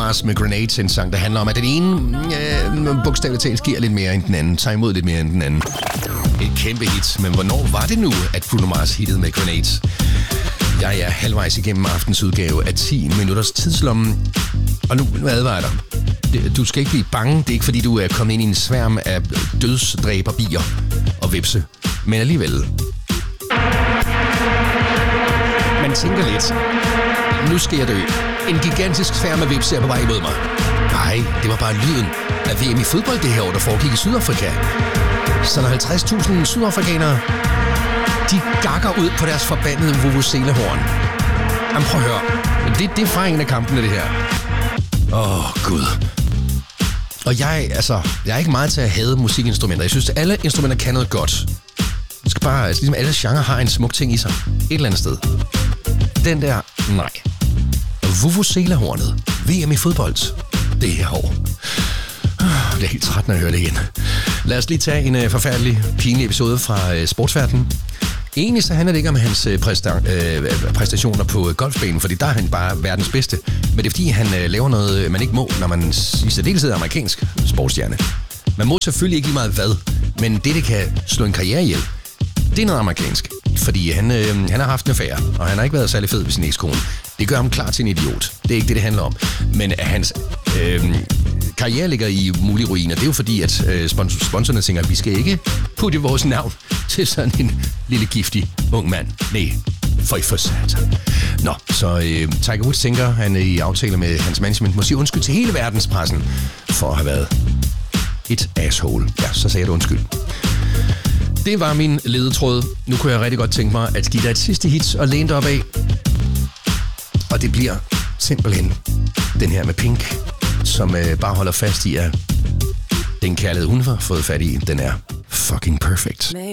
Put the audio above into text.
Mars med Grenades, en sang, der handler om, at den ene bogstaveligt talt giver lidt mere end den anden, tager imod lidt mere end den anden. Et kæmpe hit, men hvornår var det nu, at Bruno Mars hittede med Grenades? Jeg er halvvejs igennem aftens udgave af 10 minutters tidslomme, og nu advarer jeg dig. Du skal ikke blive bange, det er ikke fordi, du er kommet ind i en sværm af dødsdræberbier og vipse, men alligevel. Man tænker lidt, nu skal jeg dø. En gigantisk sværm af vipse er på vej imod mig. Nej, det var bare lyden af VM i fodbold det her år, der foregik i Sydafrika. Så når 50.000 sydafrikanere, de gakker ud på deres forbandede vuvuzela-horn. Jamen prøv at høre, det er fra en af kampene det her. Gud. Og jeg er ikke meget til at hade musikinstrumenter. Jeg synes, at alle instrumenter kan noget godt. Det skal bare, ligesom alle genrer har en smuk ting i sig. Et eller andet sted. Den der, nej. Vuvuzela-hornet. VM i fodbold. Det her år. Jeg er helt træt, når jeg hører det igen. Lad os lige tage en forfærdelig, pinlig episode fra sportsverdenen. Egentlig så handler det ikke om hans præstationer på golfbanen, fordi der er han bare verdens bedste. Men det er fordi, han laver noget, man ikke må, når man i særdeleshed er amerikansk sportsstjerne. Man må selvfølgelig ikke lige meget hvad, men det kan slå en karriere ihjel, det er noget amerikansk. Fordi han har haft en affære, og han har ikke været særlig fed ved sin ekskone. Det gør ham klar til en idiot. Det er ikke det handler om. Men hans karriere ligger i mulige ruiner. Det er jo fordi, at sponsorerne tænker, at vi skal ikke putte vores navn til sådan en lille giftig ung mand. Nej, for satan. Nå, så Tiger Woods tænker, han er i aftale med hans management, må sige undskyld til hele verdenspressen for at have været et asshole. Ja, så sagde jeg det undskyld. Det var min ledetråd. Nu kunne jeg rigtig godt tænke mig at give dig et sidste hit og læne dig op af. Og det bliver simpelthen den her med Pink, som bare holder fast i, at den kærlighed, hun har fået fat i, den er fucking perfect.